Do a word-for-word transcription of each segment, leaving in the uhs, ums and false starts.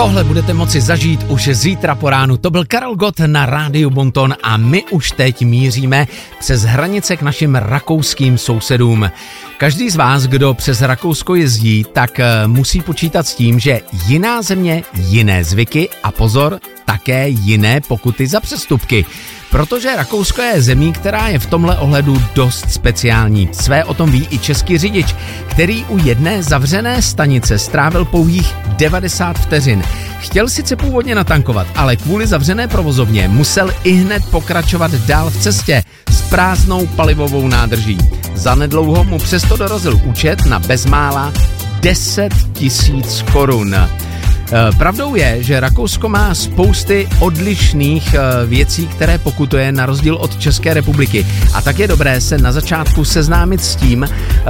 Tohle budete moci zažít už zítra po ránu. To byl Karel Gott na rádiu Bonton a my už teď míříme přes hranice k našim rakouským sousedům. Každý z vás, kdo přes Rakousko jezdí, tak musí počítat s tím, že jiná země, jiné zvyky a pozor, také jiné pokuty za přestupky. Protože Rakousko je zemí, která je v tomhle ohledu dost speciální. Své o tom ví i český řidič, který u jedné zavřené stanice strávil pouhých devadesát vteřin. Chtěl sice původně natankovat, ale kvůli zavřené provozovně musel ihned pokračovat dál v cestě s prázdnou palivovou nádrží. Zanedlouho mu přesto dorazil účet na bezmála deset tisíc korun. Pravdou je, že Rakousko má spousty odlišných věcí, které pokutuje na rozdíl od České republiky. A tak je dobré se na začátku seznámit s tím,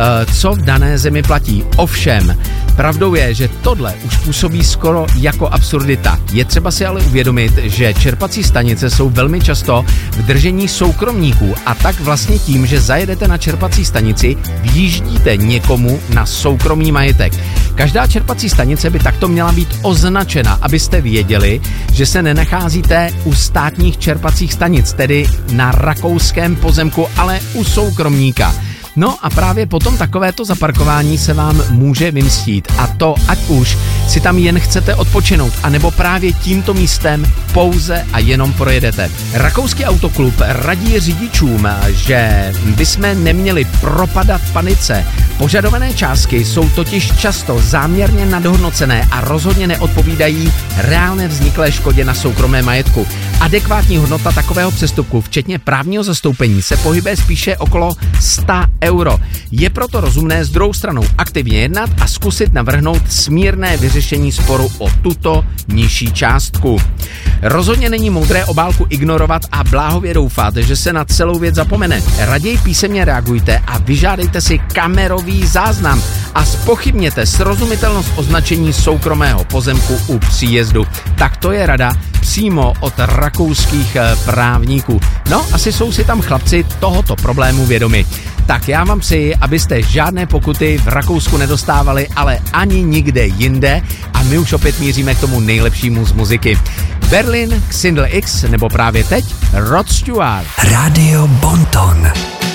co v dané zemi platí. Ovšem, pravdou je, že tohle už působí skoro jako absurdita. Je třeba si ale uvědomit, že čerpací stanice jsou velmi často v držení soukromníků a tak vlastně tím, že zajedete na čerpací stanici, vjíždíte někomu na soukromý majetek. Každá čerpací stanice by takto měla být označena, abyste věděli, že se nenacházíte u státních čerpacích stanic, tedy na rakouském pozemku, ale u soukromníka. No a právě potom takovéto zaparkování se vám může vymstít a to ať už si tam jen chcete odpočinout, anebo právě tímto místem pouze a jenom projedete. Rakouský autoklub radí řidičům, že bychom neměli propadat panice. Požadované částky jsou totiž často záměrně nadhodnocené a rozhodně neodpovídají reálné vzniklé škodě na soukromém majetku. Adekvátní hodnota takového přestupku, včetně právního zastoupení, se pohybuje spíše okolo sto euro. Je proto rozumné s druhou stranou aktivně jednat a zkusit navrhnout smírné vyřešení sporu o tuto nižší částku. Rozhodně není moudré obálku ignorovat a bláhově doufat, že se na celou věc zapomene. Raději písemně reagujte a vyžádejte si kamerový záznam a zpochybněte srozumitelnost označení soukromého pozemku u příjezdu. Tak to je rada přímo od rakouských právníků. No, asi jsou si tam chlapci tohoto problému vědomi. Tak já vám přeji, abyste žádné pokuty v Rakousku nedostávali, ale ani nikde jinde a my už opět míříme k tomu nejlepšímu z muziky. Berlin, Xindl X nebo právě teď Rod Stewart. Radio Bonton.